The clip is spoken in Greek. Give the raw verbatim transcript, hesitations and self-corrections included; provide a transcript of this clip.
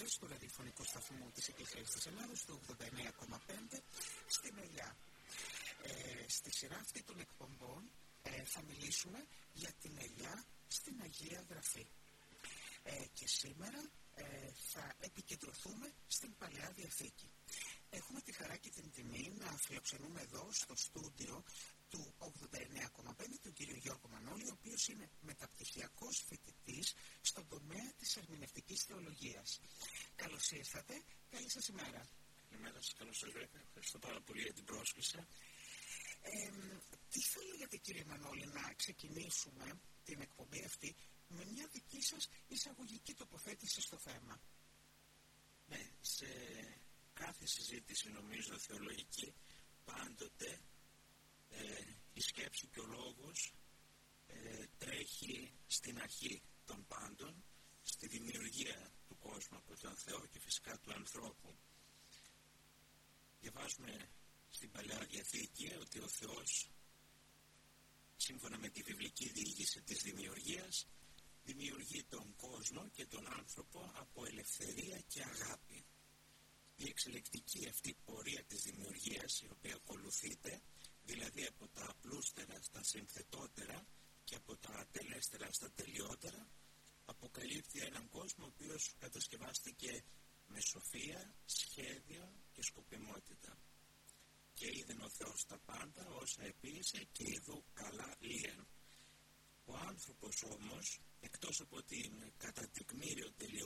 ακροατές του ραδιοφωνικού σταθμού της Εκκλησίας της Ελλάδος, του ογδόντα εννέα κόμμα πέντε, στην Ελιά. Ε, στη σειρά αυτή των εκπομπών ε, θα μιλήσουμε για την Ελιά στην Αγία Γραφή. Ε, και σήμερα ε, θα επικεντρωθούμε στην Παλαιά Διαθήκη. Έχουμε τη χαρά και την τιμή να φιλοξενούμε εδώ στο στούντιο του ογδόντα εννέα κόμμα πέντε τον κύριο Γιώργο Μανώλη, ο οποίος είναι μεταπτυχιακός φοιτητής στον τομέα της ερμηνευτικής θεολογίας. Καλώς ήρθατε, καλή σας ημέρα. Καλημέρα σας, καλώς ήρθατε. Ευχαριστώ πάρα πολύ για την πρόσκληση. Ε, τι θα λέγατε, κύριε Μανώλη, να ξεκινήσουμε την εκπομπή αυτή με μια δική σας εισαγωγική τοποθέτηση στο θέμα? Ναι, σε κάθε συζήτηση, νομίζω, θεολογική, πάντοτε ε, η σκέψη και ο λόγος ε, τρέχει στην αρχή των πάντων, στη δημιουργία του κόσμου από τον Θεό και φυσικά του ανθρώπου. Διαβάζουμε στην Παλαιά Διαθήκη ότι ο Θεός, σύμφωνα με τη βιβλική διήγηση της δημιουργίας, δημιουργεί τον κόσμο και τον άνθρωπο από ελευθερία και αγάπη. Η εξελικτική αυτή πορεία της δημιουργίας, η οποία ακολουθείται, δηλαδή από τα απλούστερα στα συνθετότερα και από τα ατελέστερα στα τελειότερα, αποκαλύπτει έναν κόσμο ο οποίος κατασκευάστηκε με σοφία, σχέδιο και σκοπιμότητα. Και είδεν ο Θεός τα πάντα όσα επίησε και ειδού καλά λίαν. Ο άνθρωπος όμως, εκτός από την κατά τεκμήριο